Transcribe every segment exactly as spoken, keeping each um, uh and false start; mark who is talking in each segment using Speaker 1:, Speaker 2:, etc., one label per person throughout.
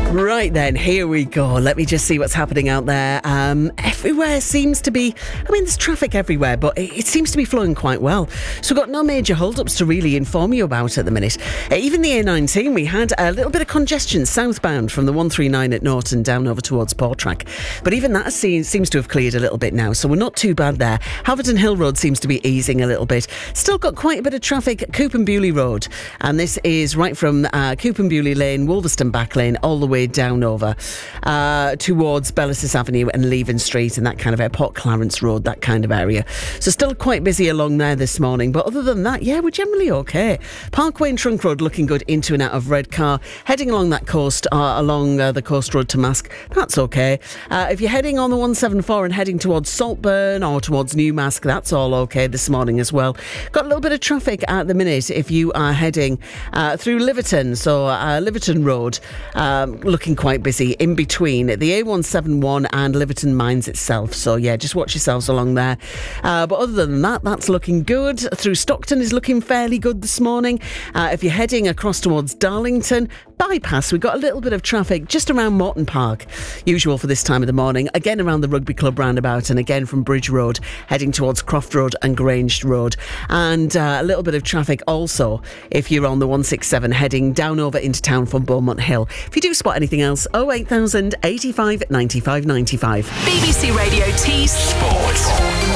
Speaker 1: Right then, here we go. Let me just see what's happening out there. Um, everywhere seems to be, I mean, there's traffic everywhere, but it, it seems to be flowing quite well. So we've got no major hold-ups to really inform you about at the minute. Uh, even the A nineteen, we had a little bit of congestion southbound from the one thirty-nine at Norton down over towards Portrack. But even that seems, seems to have cleared a little bit now, so we're not too bad there. Haverton Hill Road seems to be easing a little bit. Still got quite a bit of traffic at Coop and Bewley Road. And this is right from uh, Coop and Bewley Lane, Wolverston Back Lane, all the way down over uh, towards Bellicis Avenue and Leven Street and that kind of area, Port Clarence Road, that kind of area. So still quite busy along there this morning, but other than that, yeah, we're generally okay. Parkway and Trunk Road looking good into and out of Redcar. Heading along that coast, uh, along uh, the coast road to Mask, that's okay. Uh, if you're heading on the one seventy-four and heading towards Saltburn or towards Newmask, that's all okay this morning as well. Got a little bit of traffic at the minute if you are heading uh, through Liverton, so uh, Liverton Road, um, looking quite busy in between the A one seventy-one and Liverton Mines itself. So yeah, just watch yourselves along there. Uh, but other than that, that's looking good. Through Stockton is looking fairly good this morning. Uh, if you're heading across towards Darlington, bypass, we've got a little bit of traffic just around Morton Park. Usual for this time of the morning. Again around the Rugby Club roundabout and again from Bridge Road, heading towards Croft Road and Grange Road. And uh, a little bit of traffic also if you're on the one sixty-seven heading down over into town from Beaumont Hill. If you do spot anything else, oh eight thousand eighty-five ninety-five ninety-five.
Speaker 2: B B C Radio T Sports.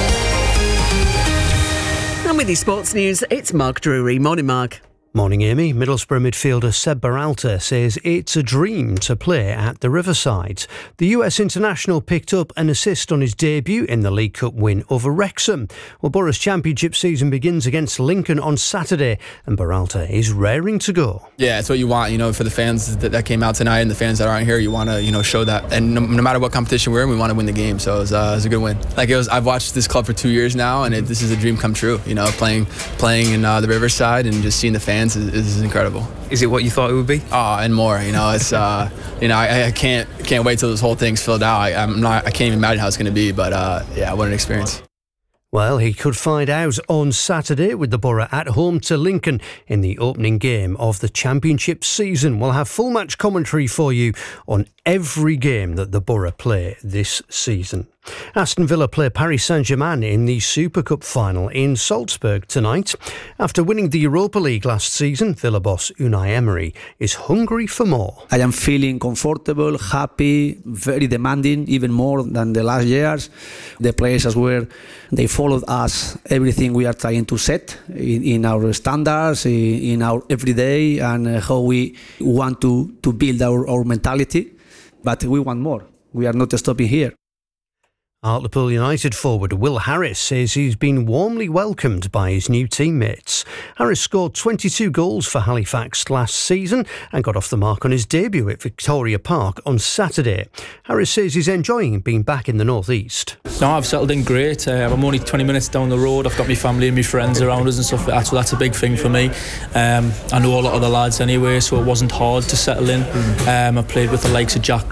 Speaker 1: And with your sports news, it's Mark Drury. Morning, Mark.
Speaker 3: Morning, Amy. Middlesbrough midfielder Seb Berhalter says it's a dream to play at the Riverside. The U S international picked up an assist on his debut in the League Cup win over Wrexham. Well, Borough's championship season begins against Lincoln on Saturday, and Berhalter is raring to go.
Speaker 4: Yeah, it's what you want, you know, for the fans that, that came out tonight and the fans that aren't here. You want to, you know, show that. And no, no matter what competition we're in, we want to win the game. So it was, uh, it was a good win. Like it was, I've watched this club for two years now, and it, this is a dream come true. You know, playing, playing in uh, the Riverside and just seeing the fans. Is, is incredible.
Speaker 5: Is it what you thought it would be?
Speaker 4: Oh, and more. You know, it's uh, you know, I, I can't can't wait till this whole thing's filled out. I, I'm not. I can't even imagine how it's going to be. But uh, yeah, what an experience.
Speaker 3: Well, he could find out on Saturday with the Borough at home to Lincoln in the opening game of the championship season. We'll have full match commentary for you on every game that the Borough play this season. Aston Villa play Paris Saint-Germain in the Super Cup final in Salzburg tonight. After winning the Europa League last season, Villa boss Unai Emery is hungry for more.
Speaker 6: I am feeling comfortable, happy, very demanding, even more than the last years. The players as well, they followed us, everything we are trying to set in, in our standards, in, in our everyday, and how we want to, to build our, our mentality. But we want more. We are not stopping here.
Speaker 3: Hartlepool United forward Will Harris says he's been warmly welcomed by his new teammates. Harris scored twenty-two goals for Halifax last season and got off the mark on his debut at Victoria Park on Saturday. Harris says he's enjoying being back in the North East.
Speaker 7: No, I've settled in great. Uh, I'm only twenty minutes down the road. I've got my family and my friends around us and stuff like that, so that's a big thing for me. Um, I know a lot of the lads anyway, so it wasn't hard to settle in. Um, I played with the likes of Jack